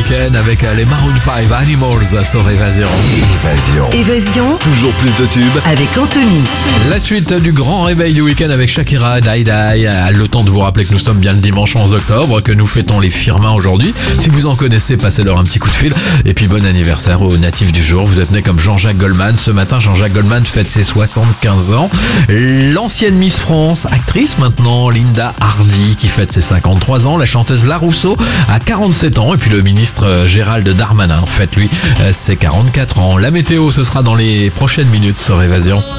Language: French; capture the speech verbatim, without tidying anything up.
Week-end avec les Maroon five Animals sur Évasion. Évasion. Évasion Toujours plus de tubes. avec Anthony. La suite du grand réveil du week-end avec Shakira, Die Die. Le temps de vous rappeler que nous sommes bien le dimanche onze octobre, que nous fêtons les Firmins aujourd'hui. Si vous en connaissez, passez-leur un petit coup de fil. Et puis bon anniversaire aux natifs du jour. Vous êtes né comme Jean-Jacques Goldman. Ce matin, Jean-Jacques Goldman fête ses soixante-quinze ans. L'ancienne Miss France, actrice maintenant, Linda Hardy, qui fête ses cinquante-trois ans. La chanteuse La Rousseau a quarante-sept ans. Et puis le ministre Gérald Darmanin fête lui ses quarante-quatre ans. La météo, ce sera dans les prochaines minutes sur Évasion.